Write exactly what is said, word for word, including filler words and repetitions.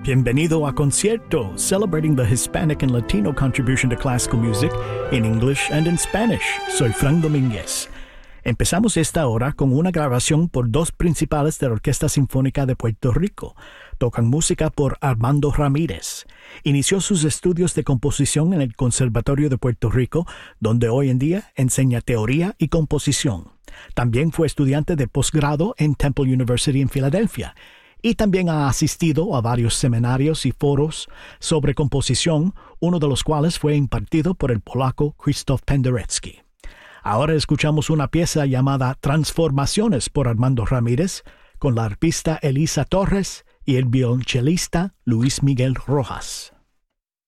Bienvenido a Concierto, celebrating the Hispanic and Latino contribution to classical music in English and in Spanish. Soy Frank Domínguez. Empezamos esta hora con una grabación por dos principales de la Orquesta Sinfónica de Puerto Rico. Tocan música por Armando Ramírez. Inició sus estudios de composición en el Conservatorio de Puerto Rico, donde hoy en día enseña teoría y composición. También fue estudiante de posgrado en Temple University en Filadelfia. Y también ha asistido a varios seminarios y foros sobre composición, uno de los cuales fue impartido por el polaco Krzysztof Penderecki. Ahora escuchamos una pieza llamada Transformaciones por Armando Ramírez, con la arpista Elisa Torres y el violonchelista Luis Miguel Rojas.